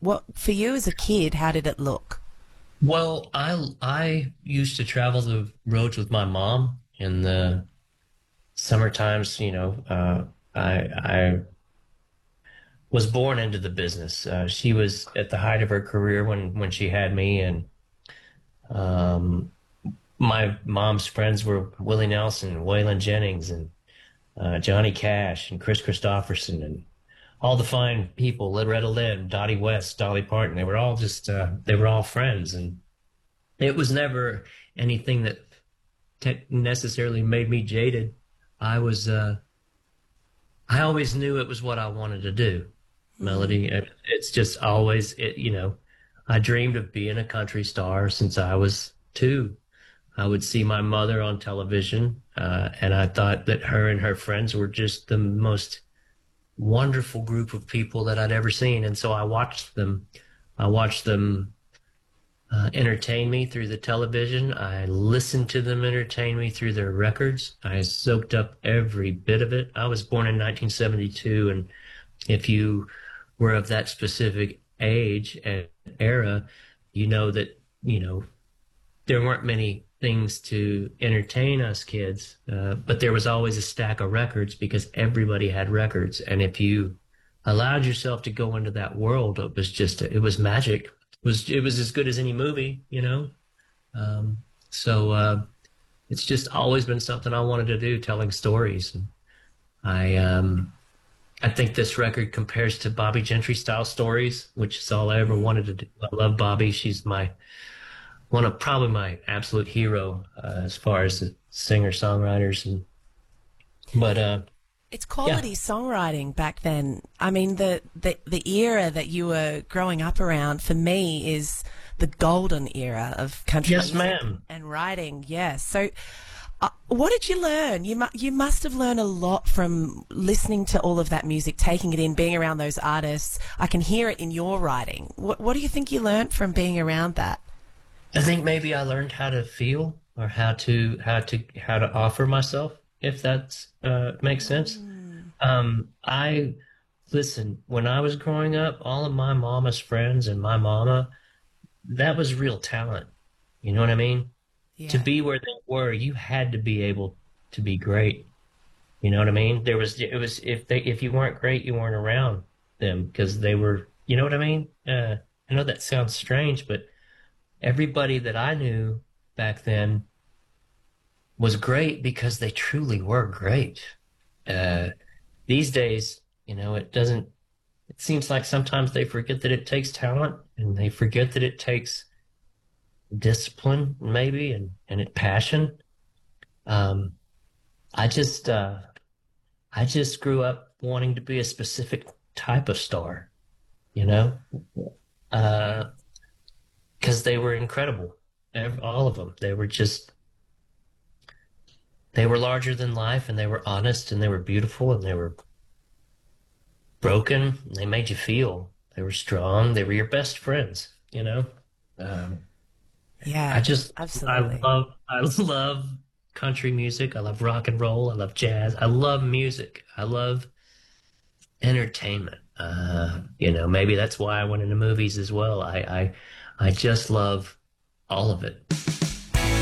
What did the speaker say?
What for you as a kid? How did it look? Well, I used to travel the roads with my mom in the summer times. I was born into the business. She was at the height of her career when she had me, and um, my mom's friends were Willie Nelson, Waylon Jennings, and Johnny Cash, and Chris Christopherson, and all the fine people, Loretta Lynn, Dottie West, Dolly Parton. They were all friends, and it was never anything that necessarily made me jaded. I was, I always knew it was what I wanted to do, Mm. Melody. It's just always, I dreamed of being a country star since I was two. I would see my mother on television, and I thought that her and her friends were just the most wonderful group of people that I'd ever seen. And so I watched them. I watched them entertain me through the television. I listened to them entertain me through their records. I soaked up every bit of it. I was born in 1972, and if you were of that specific age and era, you know that, there weren't many things to entertain us kids, but there was always a stack of records because everybody had records. And if you allowed yourself to go into that world, it was magic. It was as good as any movie. Um, so it's just always been something I wanted to do, telling stories. And I think this record compares to Bobby Gentry style stories, which is all I ever Mm. wanted to do. I love Bobby. She's my one of probably my absolute hero as far as the singer songwriters, and but It's yeah. quality songwriting back then. I mean, the era that you were growing up around for me is the golden era of country Yes, music ma'am. and writing. Yes. So, what did you learn? You must have learned a lot from listening to all of that music, taking it in, being around those artists. I can hear it in your writing. What do you think you learned from being around that? I think maybe I learned how to feel, or how to offer myself, if that makes sense. Mm. I listen, when I was growing up, all of my mama's friends and my mama, that was real talent. You know what I mean? To Yeah. be where they were, you had to be able to be great. You know what I mean? If you weren't great, you weren't around them because they were, you know what I mean? I know that sounds strange, but everybody that I knew back then was great because they truly were great. Uh, these days, it seems like sometimes they forget that it takes talent, and they forget that it takes discipline, maybe, and passion. Um, I just, uh, I just grew up wanting to be a specific type of star, you know, uh, because they were incredible. All of them. They were larger than life, and they were honest, and they were beautiful, and they were broken. And they made you feel. They were strong. They were your best friends. Um, I Yeah. just, Absolutely. I love country music. I love rock and roll. I love jazz. I love music. I love entertainment. Maybe that's why I went into movies as well. I just love all of it.